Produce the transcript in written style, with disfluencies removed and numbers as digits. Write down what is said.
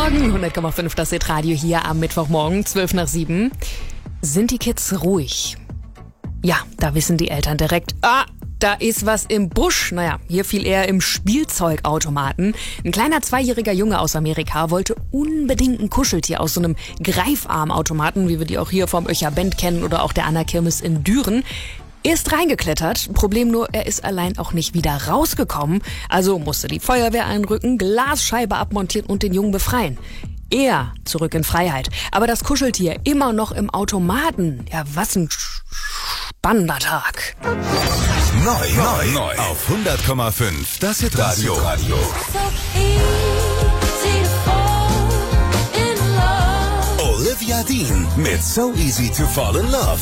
Morgen, 100,5 das Hitradio hier am Mittwochmorgen, 6:55. Sind die Kids ruhig? Ja, da wissen die Eltern direkt, da ist was im Busch. Naja, hier fiel eher im Spielzeugautomaten. Ein kleiner 2-jähriger Junge aus Amerika wollte unbedingt ein Kuscheltier aus so einem Greifarmautomaten, wie wir die auch hier vom Öcher Bend kennen oder auch der Anna-Kirmes in Düren. Er ist reingeklettert. Problem nur, er ist allein auch nicht wieder rausgekommen. Also musste die Feuerwehr einrücken, Glasscheibe abmontieren und den Jungen befreien. Er zurück in Freiheit. Aber das Kuscheltier immer noch im Automaten. Ja, was ein spannender Tag. Neu auf 100,5. Das Hitradio. Olivia Dean mit So Easy to Fall in Love.